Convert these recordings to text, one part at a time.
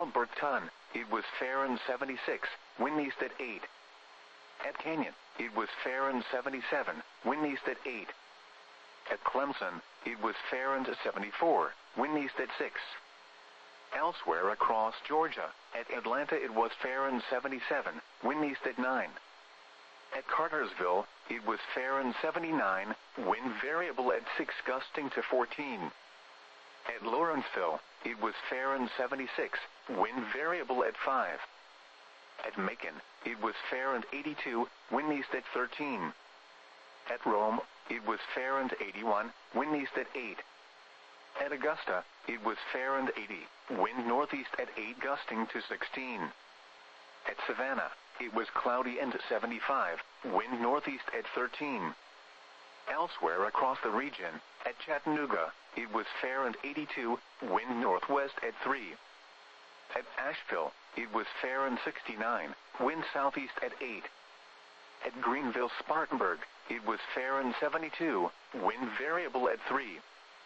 Alberton, it was fair and 76, wind east at 8. At Canyon, it was fair and 77, wind east at 8. At Clemson, it was fair and 74, wind east at 6. Elsewhere across Georgia, at Atlanta it was fair and 77, wind east at 9. At Cartersville, it was fair and 79, wind variable at 6 gusting to 14. At Lawrenceville, it was fair and 76, wind variable at 5. At Macon, it was fair and 82, wind east at 13. At Rome, it was fair and 81, wind east at 8. At Augusta, it was fair and 80, wind northeast at 8 gusting to 16. At Savannah, it was cloudy and 75, wind northeast at 13. Elsewhere across the region, at Chattanooga, it was fair and 82, wind northwest at 3. At Asheville, it was fair and 69, wind southeast at 8. At Greenville-Spartanburg, it was fair and 72, wind variable at 3.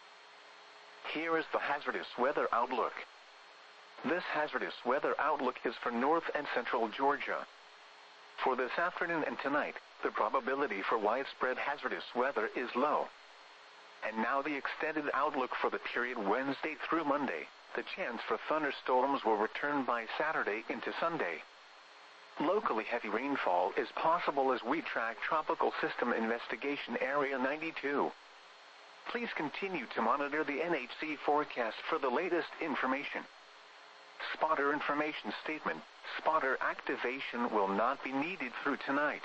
Here is the hazardous weather outlook. This hazardous weather outlook is for north and central Georgia. For this afternoon and tonight, the probability for widespread hazardous weather is low. And now the extended outlook for the period Wednesday through Monday. The chance for thunderstorms will return by Saturday into Sunday. Locally heavy rainfall is possible as we track Tropical System Investigation Area 92. Please continue to monitor the NHC forecast for the latest information. Spotter information statement. Spotter activation will not be needed through tonight.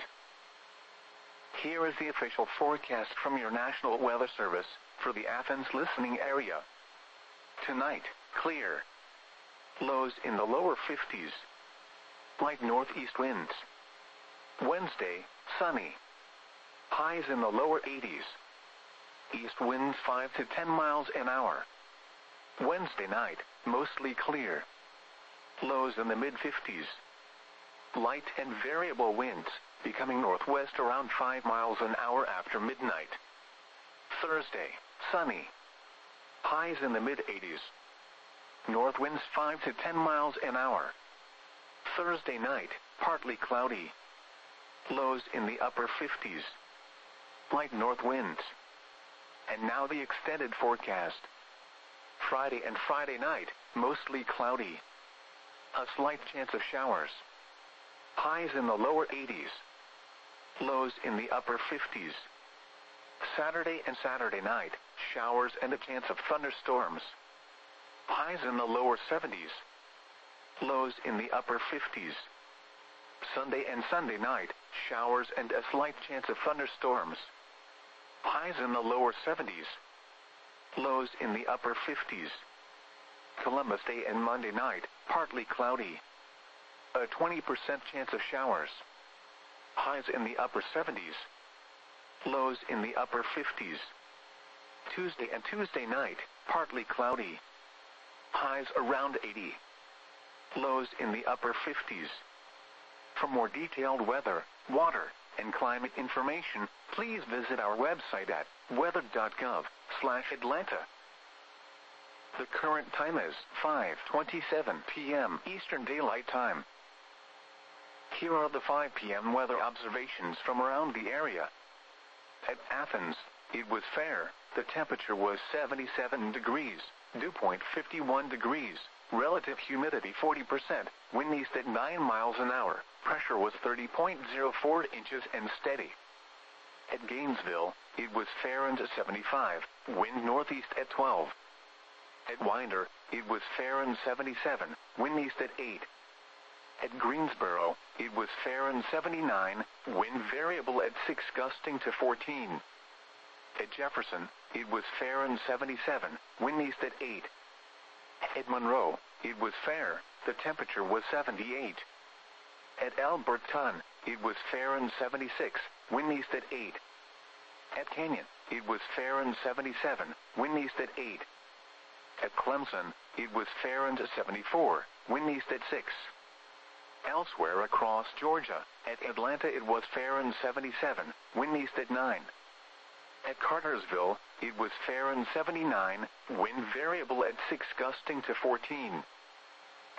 Here is the official forecast from your National Weather Service for the Athens listening area. Tonight, clear. Lows in the lower 50s. Light northeast winds. Wednesday, sunny. Highs in the lower 80s. East winds 5 to 10 miles an hour. Wednesday night, mostly clear. Lows in the mid-50s. Light and variable winds, becoming northwest around 5 miles an hour after midnight. Thursday, sunny. Highs in the mid-80s. North winds 5 to 10 miles an hour. Thursday night, partly cloudy. Lows in the upper 50s. Light north winds. And now the extended forecast. Friday and Friday night, mostly cloudy. A slight chance of showers. Highs in the lower 80s. Lows in the upper 50s. Saturday and Saturday night, showers and a chance of thunderstorms. Highs in the lower 70s. Lows in the upper 50s. Sunday and Sunday night, showers and a slight chance of thunderstorms. Highs in the lower 70s. Lows in the upper 50s. Columbus Day and Monday night, partly cloudy. A 20% chance of showers. Highs in the upper 70s. Lows in the upper 50s. Tuesday and Tuesday night, partly cloudy. Highs around 80. Lows in the upper 50s. For more detailed weather, water, and climate information, please visit our website at weather.gov/Atlanta. The current time is 5:27 p.m. Eastern Daylight Time. Here are the 5 p.m. weather observations from around the area. At Athens, it was fair. The temperature was 77 degrees, dew point 51 degrees, relative humidity 40%, wind east at 9 miles an hour, pressure was 30.04 inches and steady. At Gainesville, it was fair and 75, wind northeast at 12. At Winder, it was fair and 77, wind east at 8. At Greensboro, it was fair and 79, wind variable at 6 gusting to 14. At Jefferson, it was fair and 77, wind east at 8. At Monroe, it was fair, the temperature was 78. At Alberton, it was fair and 76, wind east at 8. At Canyon, it was fair and 77, wind east at 8. At Clemson, it was fair and 74, wind east at 6. Elsewhere across Georgia, at Atlanta it was fair and 77, wind east at 9. At Cartersville, it was fair and 79, wind variable at 6 gusting to 14.